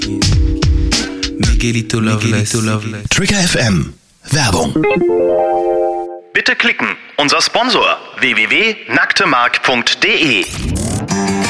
Miguelito Loveless. Trigger FM. Werbung. Bitte klicken. Unser Sponsor www.nacktemark.de